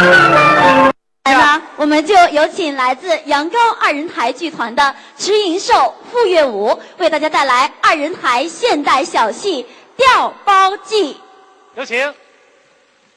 来呢，我们就有请来自阳高二人台剧团的池银寿、傅月武为大家带来二人台现代小戏《调包记》。 有请。